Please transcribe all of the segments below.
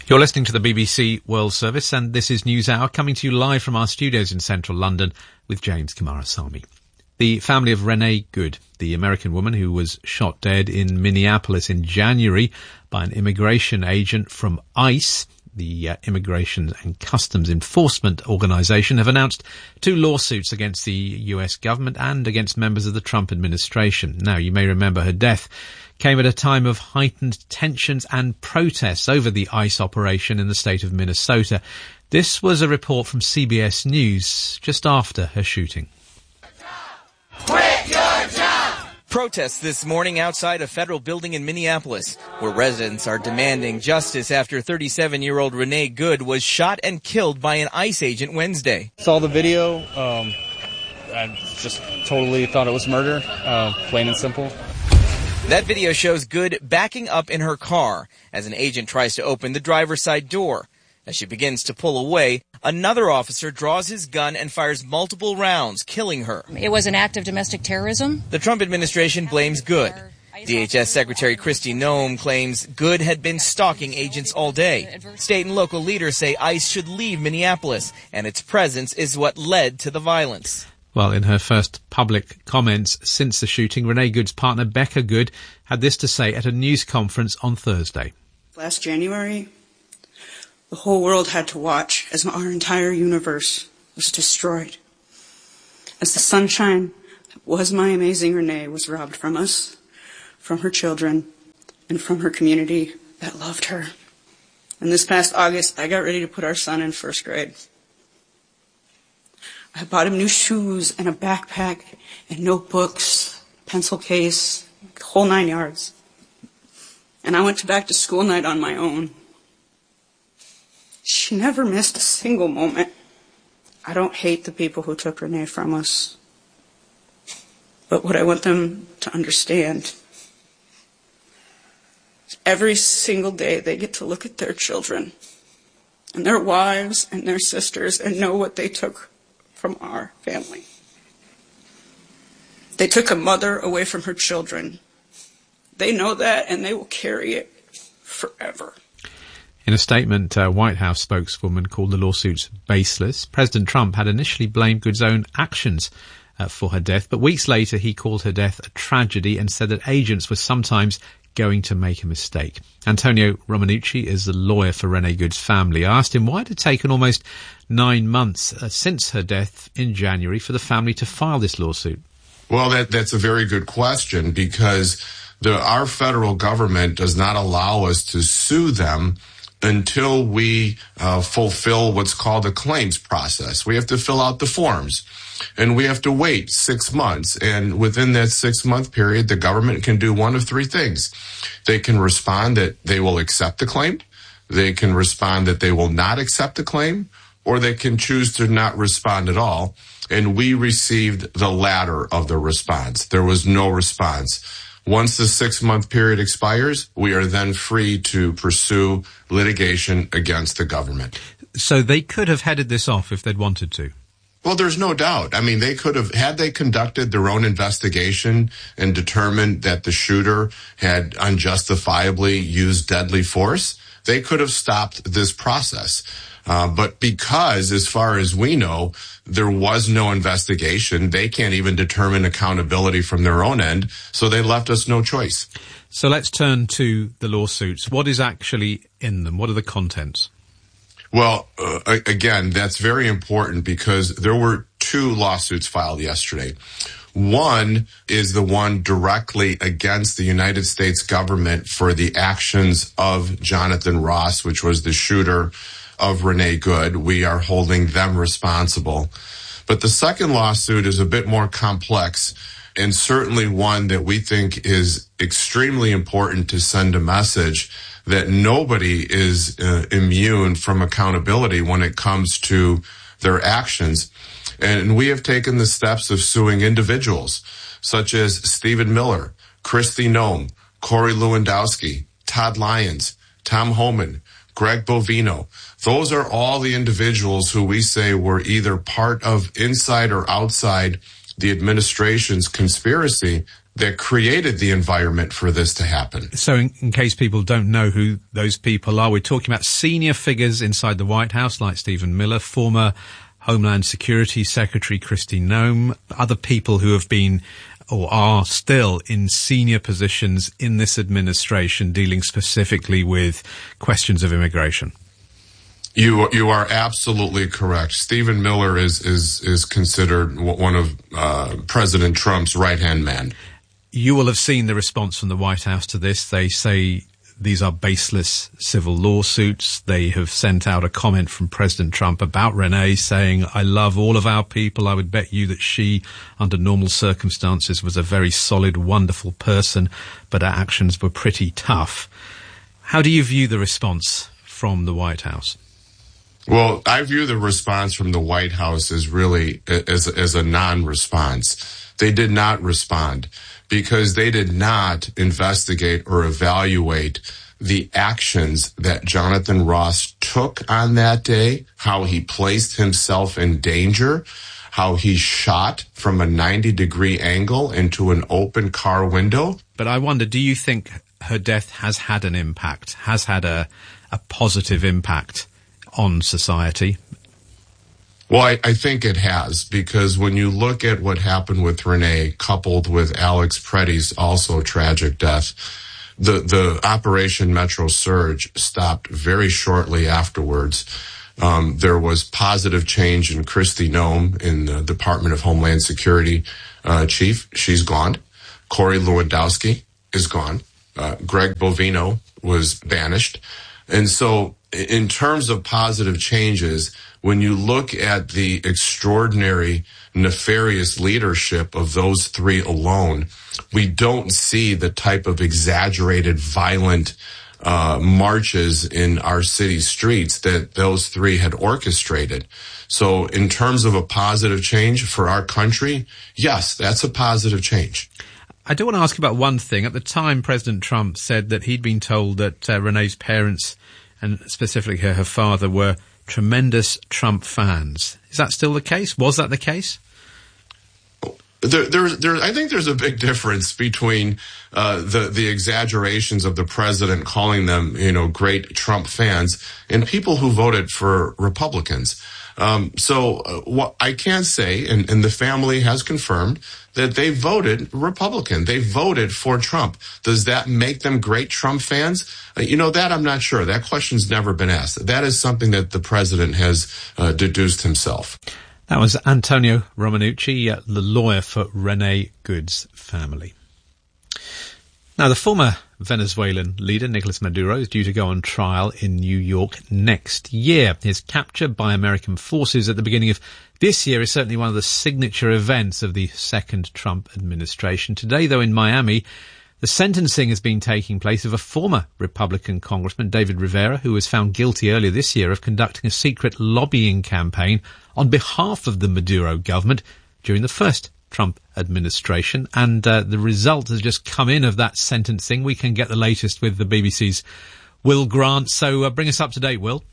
You're listening to the BBC World Service, and this is News Hour, coming to you live from our studios in central London with James Kamarasamy. The family of Renee Good, the American woman who was shot dead in Minneapolis in January by an immigration agent from ICE, the Immigration and Customs Enforcement Organization, have announced 2 lawsuits against the US government and against members of the Trump administration. Now, you may remember her death came at a time of heightened tensions and protests over the ICE operation in the state of Minnesota. This was a report from CBS News just after her shooting. Quit your job! Protests this morning outside a federal building in Minneapolis, where residents are demanding justice after 37-year-old Renee Good was shot and killed by an ICE agent Wednesday. Saw the video. I just totally thought it was murder, plain and simple. That video shows Good backing up in her car as an agent tries to open the driver's side door. As she begins to pull away, another officer draws his gun and fires multiple rounds, killing her. It was an act of domestic terrorism. The Trump administration blames Good. DHS Secretary Kristi Noem claims Good had been stalking agents all day. State and local leaders say ICE should leave Minneapolis, and its presence is what led to the violence. Well, in her first public comments since the shooting, Renee Good's partner, Becca Good, had this to say at a news conference on Thursday. Last January, the whole world had to watch as our entire universe was destroyed. As the sunshine that was my amazing Renee was robbed from us, from her children, and from her community that loved her. And this past August, I got ready to put our son in first grade. I bought him new shoes and a backpack and notebooks, pencil case, the whole 9 yards. And I went to back to school night on my own. She never missed a single moment. I don't hate the people who took Renee from us. But what I want them to understand is every single day they get to look at their children and their wives and their sisters and know what they took from our family. They took a mother away from her children. They know that, and they will carry it forever. In a statement, a White House spokeswoman called the lawsuits baseless. President Trump had initially blamed Good's own actions for her death, but weeks later he called her death a tragedy and said that agents were sometimes going to make a mistake. Antonio Romanucci is the lawyer for Renee Good's family. I asked him why it had taken almost 9 months since her death in January for the family to file this lawsuit. Well, that's a very good question, because our federal government does not allow us to sue them until we fulfill what's called a claims process. We have to fill out the forms, and we have to wait 6 months. And within that 6-month period, the government can do one of 3 things. They can respond that they will accept the claim, they can respond that they will not accept the claim, or they can choose to not respond at all. And we received the latter of the response. There was no response. Once the 6-month period expires, we are then free to pursue litigation against the government. So they could have headed this off if they'd wanted to? Well, there's no doubt. I mean, they could have, had they conducted their own investigation and determined that the shooter had unjustifiably used deadly force, they could have stopped this process. But because, as far as we know, there was no investigation, they can't even determine accountability from their own end, so they left us no choice. So let's turn to the lawsuits. What is actually in them? What are the contents? Well, again, that's very important because there were 2 lawsuits filed yesterday. One is the one directly against the United States government for the actions of Jonathan Ross, which was the shooter of Renee Good. We are holding them responsible. But the second lawsuit is a bit more complex, and certainly one that we think is extremely important to send a message that nobody is immune from accountability when it comes to their actions. And we have taken the steps of suing individuals such as Stephen Miller, Kristi Noem, Corey Lewandowski, Todd Lyons, Tom Homan, Greg Bovino. Those are all the individuals who we say were either part of inside or outside the administration's conspiracy that created the environment for this to happen. So in case people don't know who those people are, we're talking about senior figures inside the White House like Stephen Miller, former Homeland Security Secretary Kristi Noem, other people who have been or are still in senior positions in this administration dealing specifically with questions of immigration. You are absolutely correct. Stephen Miller is considered one of President Trump's right-hand man. You will have seen the response from the White House to this. They say these are baseless civil lawsuits. They have sent out a comment from President Trump about Renee saying, I love all of our people. I would bet you that she, under normal circumstances, was a very solid, wonderful person, but her actions were pretty tough. How do you view the response from the White House? Well, I view the response from the White House as really as a non-response. They did not respond because they did not investigate or evaluate the actions that Jonathan Ross took on that day, how he placed himself in danger, how he shot from a 90-degree angle into an open car window. But I wonder, do you think her death has had an impact, has had a positive impact on society? Well, I think it has, because when you look at what happened with Renee, coupled with Alex Preddy's also tragic death, the Operation Metro Surge stopped very shortly afterwards. There was positive change in Kristi Noem in the Department of Homeland Security chief. She's gone. Corey Lewandowski is gone. Greg Bovino was banished. And so in terms of positive changes, when you look at the extraordinary, nefarious leadership of those three alone, we don't see the type of exaggerated, violent marches in our city streets that those three had orchestrated. So in terms of a positive change for our country, yes, that's a positive change. I do want to ask you about one thing. At the time, President Trump said that he'd been told that Renee's parents, and specifically her father, were tremendous Trump fans. Is that still the case? Was that the case? I think there's a big difference between the exaggerations of the president calling them, great Trump fans, and people who voted for Republicans. What I can say, and the family has confirmed, that they voted Republican. They voted for Trump. Does that make them great Trump fans? That I'm not sure. That question's never been asked. That is something that the president has deduced himself. That was Antonio Romanucci, the lawyer for Renee Good's family. Now, the former Venezuelan leader, Nicolas Maduro, is due to go on trial in New York next year. His capture by American forces at the beginning of this year is certainly one of the signature events of the second Trump administration. Today, though, in Miami, the sentencing has been taking place of a former Republican Congressman, David Rivera, who was found guilty earlier this year of conducting a secret lobbying campaign on behalf of the Maduro government during the first Trump administration. And the result has just come in of that sentencing. We can get the latest with the BBC's Will Grant. So bring us up to date, Will.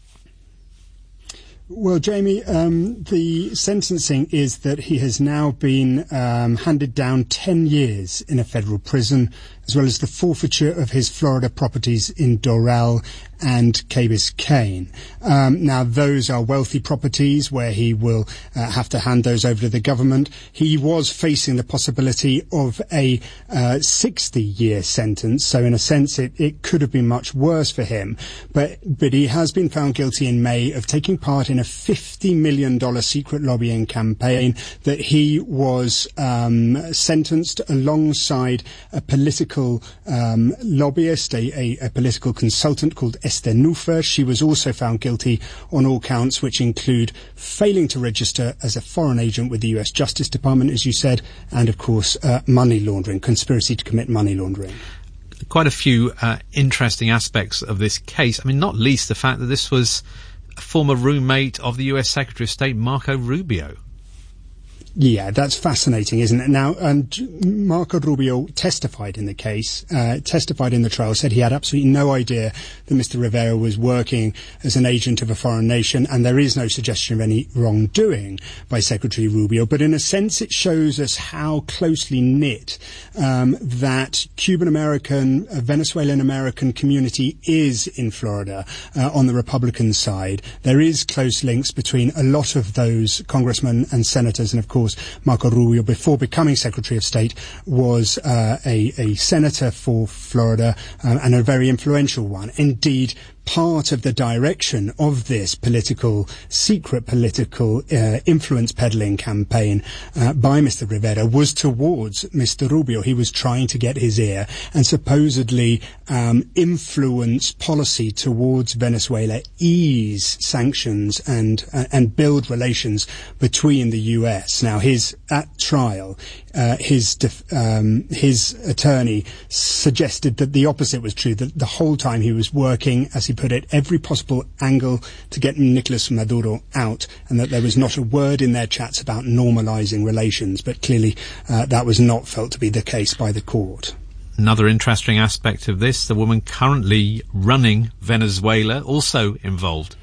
Well, Jamie, the sentencing is that he has now been handed down 10 years in a federal prison, as well as the forfeiture of his Florida properties in Doral and Key Biscayne. Now, those are wealthy properties where he will have to hand those over to the government. He was facing the possibility of a 60-year sentence, so in a sense it could have been much worse for him. But he has been found guilty in May of taking part in a $50 million secret lobbying campaign that he was sentenced alongside a political lobbyist, a political consultant called Esther Nufer. She was also found guilty on all counts, which include failing to register as a foreign agent with the US Justice Department, as you said, and of course money laundering, conspiracy to commit money laundering. Quite a few interesting aspects of this case. I mean, not least the fact that this was a former roommate of the US Secretary of State, Marco Rubio. Yeah, that's fascinating, isn't it? Now, Marco Rubio testified in the case, testified in the trial, said he had absolutely no idea that Mr. Rivera was working as an agent of a foreign nation, and there is no suggestion of any wrongdoing by Secretary Rubio. But in a sense, it shows us how closely knit that Cuban-American, Venezuelan-American community is in Florida on the Republican side. There is close links between a lot of those congressmen and senators, and of course, Marco Rubio, before becoming Secretary of State, was a senator for Florida and a very influential one. Indeed, part of the direction of this secret political influence peddling campaign by Mr. Rivera was towards Mr. Rubio. He was trying to get his ear and supposedly influence policy towards Venezuela, ease sanctions and build relations between the U.S. Now, at trial, his attorney suggested that the opposite was true, that the whole time he was working, as he put it, every possible angle to get Nicolas Maduro out, and that there was not a word in their chats about normalizing relations. But clearly that was not felt to be the case by the court. Another interesting aspect of this, the woman currently running Venezuela also involved.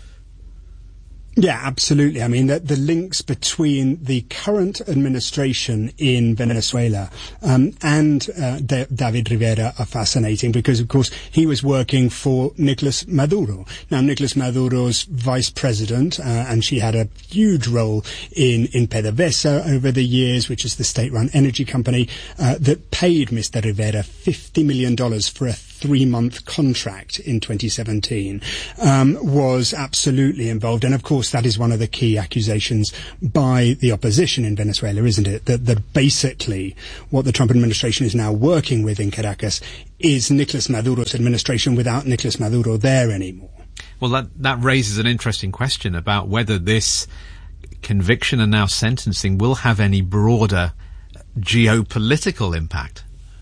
Yeah, absolutely. I mean, the links between the current administration in Venezuela and David Rivera are fascinating because, of course, he was working for Nicolas Maduro. Now, Nicolas Maduro's vice president, and she had a huge role in PDVSA over the years, which is the state-run energy company that paid Mr. Rivera $50 million for a 3-month contract in 2017, was absolutely involved. And of course, that is one of the key accusations by the opposition in Venezuela, isn't it? That basically what the Trump administration is now working with in Caracas is Nicolas Maduro's administration without Nicolas Maduro there anymore. Well, that raises an interesting question about whether this conviction and now sentencing will have any broader geopolitical impact.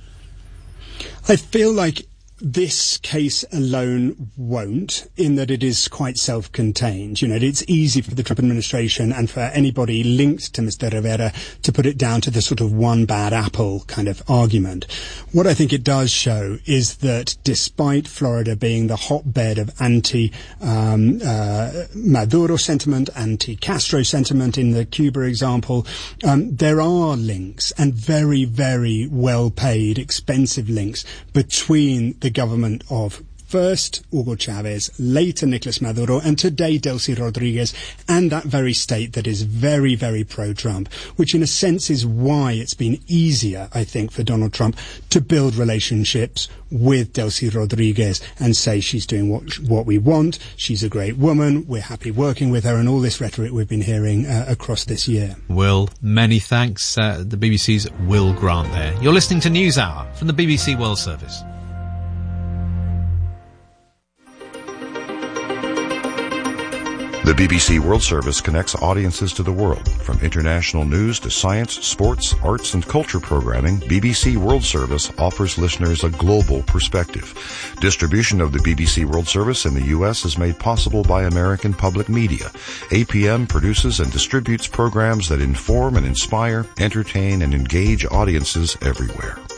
I feel like this case alone won't, in that it is quite self-contained. You know, it's easy for the Trump administration and for anybody linked to Mr. Rivera to put it down to the sort of one bad apple kind of argument. What I think it does show is that despite Florida being the hotbed of anti-Maduro sentiment, anti-Castro sentiment in the Cuba example, there are links, and very, very well-paid, expensive links between the government of first Hugo Chavez, later Nicolas Maduro, and today Delcy Rodriguez, and that very state that is very, very pro-Trump, which in a sense is why it's been easier, I think, for Donald Trump to build relationships with Delcy Rodriguez and say she's doing what we want, she's a great woman, we're happy working with her, and all this rhetoric we've been hearing across this year. Will, many thanks. The BBC's Will Grant there. You're listening to NewsHour from the BBC World Service. The BBC World Service connects audiences to the world. From international news to science, sports, arts, and culture programming, BBC World Service offers listeners a global perspective. Distribution of the BBC World Service in the U.S. is made possible by American Public Media. APM produces and distributes programs that inform and inspire, entertain, and engage audiences everywhere.